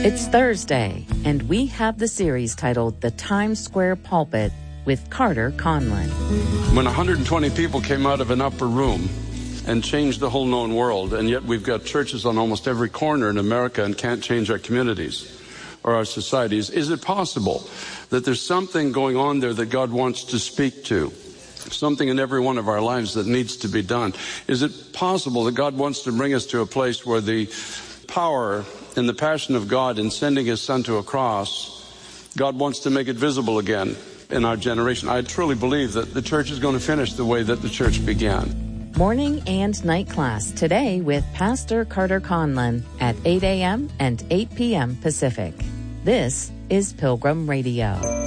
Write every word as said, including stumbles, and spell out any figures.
It's Thursday, and we have the series titled The Times Square Pulpit with Carter Conlon. When one hundred twenty people came out of an upper room and changed the whole known world, and yet we've got churches on almost every corner in America and can't change our communities or our societies, is it possible that there's something going on there that God wants to speak to? Something in every one of our lives that needs to be done. Is it possible that God wants to bring us to a place where the power and the passion of God in sending his son to a cross, God wants to make it visible again in our generation? I truly believe that the church is going to finish the way that the church began. Morning and night class today with Pastor Carter Conlon at eight a.m. and eight p.m. Pacific. This is Pilgrim Radio.